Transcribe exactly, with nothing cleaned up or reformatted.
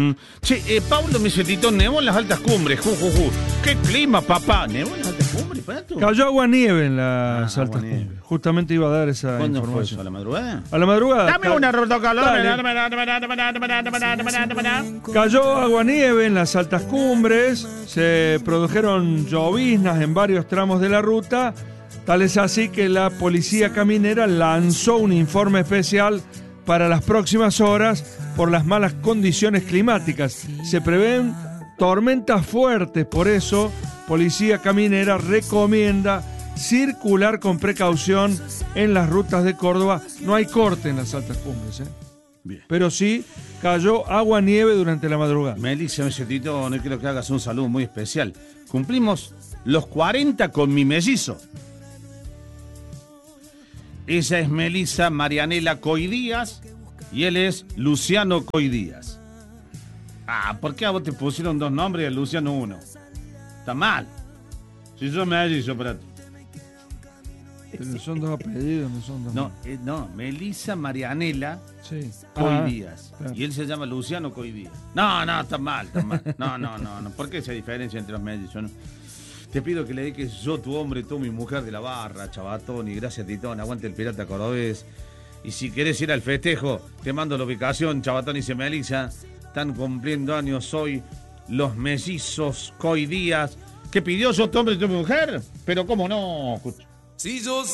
Che, eh, Pablo me dice, Tito, nevó en las altas cumbres, ju, ju, ju. ¿Qué clima, papá? ¿Nevó en las altas cumbres, Pato? Cayó agua nieve en las Ah, altas agua nieve. cumbres. Justamente iba a dar esa ¿Cuándo fue información. eso? ¿A la madrugada? A la madrugada. Dame ca- una, Roberto Carlos. Dale. Cayó agua nieve en las altas cumbres, se produjeron lloviznas en varios tramos de la ruta, tal es así que la policía caminera lanzó un informe especial para las próximas horas por las malas condiciones climáticas. Se prevén tormentas fuertes, por eso Policía Caminera recomienda circular con precaución en las rutas de Córdoba. No hay corte en las altas cumbres, ¿eh? Bien. Pero sí cayó agua nieve durante la madrugada. Melissa, me dice, Tito, no quiero que hagas un saludo muy especial. Cumplimos los cuarenta con mi mellizo. Ella es Melissa Marianela Coy Díaz y él es Luciano Coy Díaz. Ah, ¿por qué a vos te pusieron dos nombres y a Luciano uno? Está mal. Si yo mellizo, para ti. Pero son dos apellidos, no son dos. No, eh, no, Melissa Marianela Sí. Coy Ah, Díaz. claro. Y él se llama Luciano Coy Díaz. No, no, está mal, está mal. No, no, no, no. ¿Por qué esa diferencia entre los mellizos? No? Te pido que le dediques yo, tu hombre, tú, mi mujer de la barra, Chabatón, y gracias, Titón, aguante el pirata cordobés. Y si querés ir al festejo, te mando la ubicación, Chabatón y Melissa. Están cumpliendo años hoy los mellizos Coy Díaz. ¿Qué pidió yo, tu hombre y tu mujer? Pero cómo no. Si yo